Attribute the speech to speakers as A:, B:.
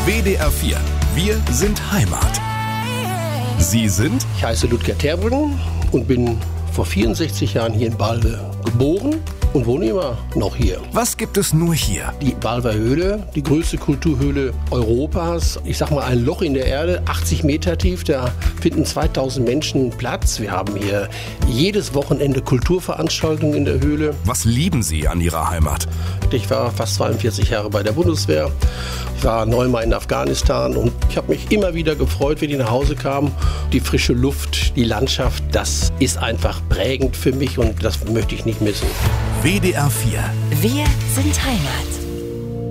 A: WDR 4. Wir sind Heimat. Sie sind?
B: Ich heiße Ludger Terbrunn und bin vor 64 Jahren hier in Balve geboren und wohne immer noch hier.
A: Was gibt es nur hier?
B: Die Balver Höhle, die größte Kulturhöhle Europas. Ich sag mal ein Loch in der Erde, 80 Meter tief. Da finden 2000 Menschen Platz. Wir haben hier jedes Wochenende Kulturveranstaltungen in der Höhle.
A: Was lieben Sie an Ihrer Heimat?
B: Ich war fast 42 Jahre bei der Bundeswehr. Ich war 9-mal in Afghanistan und ich habe mich immer wieder gefreut, wenn ich nach Hause kam. Die frische Luft, die Landschaft, das ist einfach prägend für mich und das möchte ich nicht missen.
A: WDR 4.
C: Wir sind Heimat.